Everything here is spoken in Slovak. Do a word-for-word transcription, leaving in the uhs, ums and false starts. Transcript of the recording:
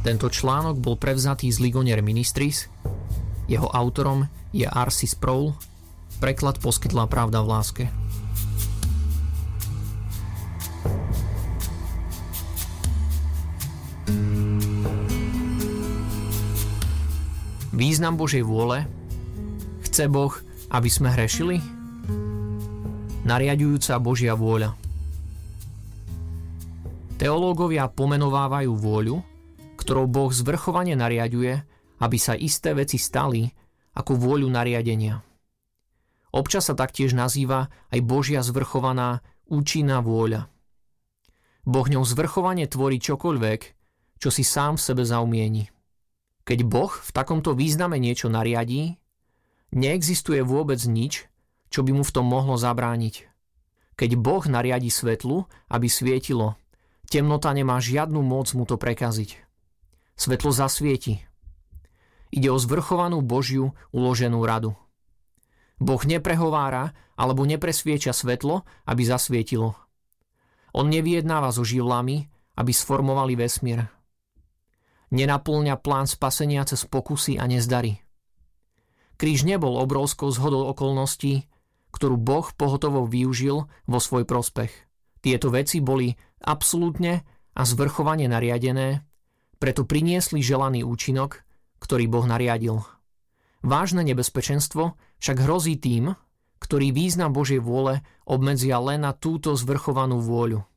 Tento článok bol prevzatý z Ligonier Ministries, jeho autorom je R C Sproul, preklad poskytla Pravda v láske. Význam Božej vôle. Chce Boh, aby sme hrešili? Nariaďujúca Božia vôľa. Teológovia pomenovávajú vôľu, ktorou Boh zvrchovane nariaďuje, aby sa isté veci stali ako vôľu nariadenia. Občas sa taktiež nazýva aj Božia zvrchovaná účinná vôľa. Boh ňou zvrchovane tvorí čokoľvek, čo si sám v sebe zaumieni. Keď Boh v takomto význame niečo nariadí, neexistuje vôbec nič, čo by mu v tom mohlo zabrániť. Keď Boh nariadí svetlu, aby svietilo, temnota nemá žiadnu moc mu to prekaziť. Svetlo zasvieti. Ide o zvrchovanú Božiu uloženú radu. Boh neprehovára alebo nepresvieča svetlo, aby zasvietilo. On nevyjednáva so živlami, aby sformovali vesmír. Nenapĺňa plán spasenia cez pokusy a nezdary. Kríž nebol obrovskou zhodou okolností, ktorú Boh pohotovo využil vo svoj prospech. Tieto veci boli absolútne a zvrchovane nariadené, preto priniesli želaný účinok, ktorý Boh nariadil. Vážne nebezpečenstvo však hrozí tým, ktorí význam Božej vôle obmedzia len na túto zvrchovanú vôľu.